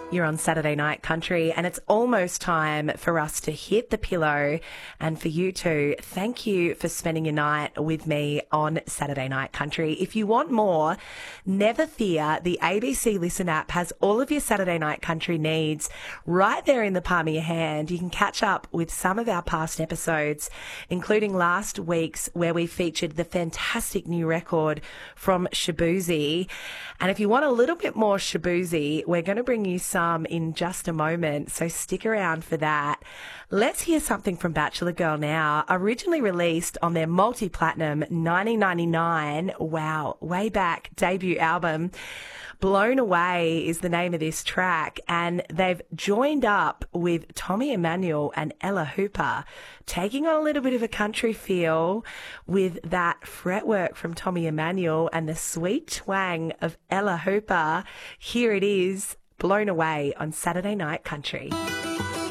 You're on Saturday Night Country, and it's almost time for us to hit the pillow. And for you too, thank you for spending your night with me on Saturday Night Country. If you want more, never fear. The ABC Listen app has all of your Saturday Night Country needs right there in the palm of your hand. You can catch up with some of our past episodes, including last week's where we featured the fantastic new record from Shaboozey. And if you want a little bit more Shaboozey, we're going to bring you some in just a moment, so stick around for that. Let's hear something from Bachelor Girl now. Originally released on their multi-platinum 1999, wow, way back debut album, Blown Away is the name of this track, and they've joined up with Tommy Emmanuel and Ella Hooper, taking on a little bit of a country feel with that fretwork from Tommy Emmanuel and the sweet twang of Ella Hooper. Here it is, Blown Away on Saturday Night Country.